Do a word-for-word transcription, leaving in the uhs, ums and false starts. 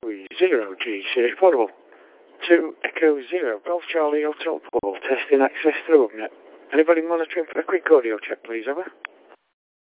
Zero G C portable. Two Echo Zero Golf Charlie Hotel Paul testing access through net. Anybody monitoring for a quick audio check, please, over?